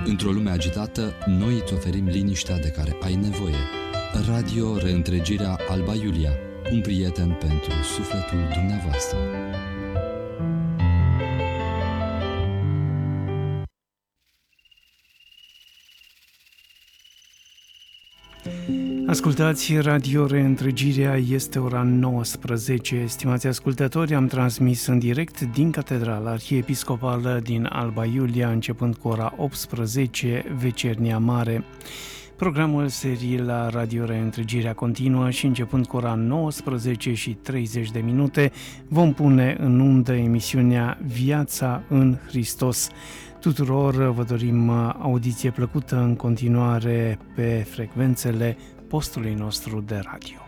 Într-o lume agitată, noi îți oferim liniștea de care ai nevoie. Radio Reîntregirea Alba Iulia, un prieten pentru sufletul dumneavoastră. Ascultați Radio Reîntregirea, este ora 19. Stimați ascultători, am transmis în direct din Catedrala Arhiepiscopală din Alba Iulia, începând cu ora 18, Vecernia Mare. Programul serii la Radio Reîntregirea continuă și începând cu ora 19:30 vom pune în undă emisiunea Viața în Hristos. Tuturor vă dorim audiție plăcută în continuare pe frecvențele postului nostru de radio.